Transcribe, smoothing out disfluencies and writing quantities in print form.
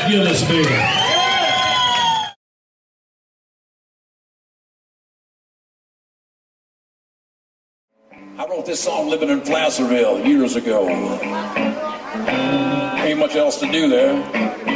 Jeff Gillespie. I wrote this song living in Placerville years ago. Ain't much else to do there.